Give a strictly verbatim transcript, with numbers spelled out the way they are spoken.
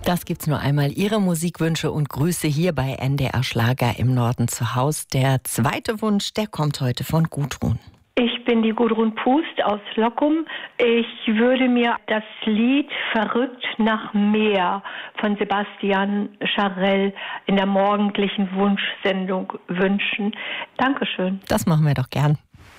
Das gibt's nur einmal. Ihre Musikwünsche und Grüße hier bei N D R Schlager im Norden zu Haus. Der zweite Wunsch, der kommt heute von Gudrun. Ich bin die Gudrun Pust aus Lockum. Ich würde mir das Lied Verrückt nach Meer von Sebastian Scharell in der morgendlichen Wunschsendung wünschen. Dankeschön. Das machen wir doch gern.